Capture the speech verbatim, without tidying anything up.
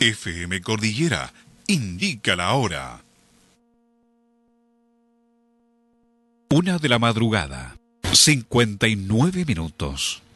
F M Cordillera indica la hora. Una de la madrugada, cincuenta y nueve minutos.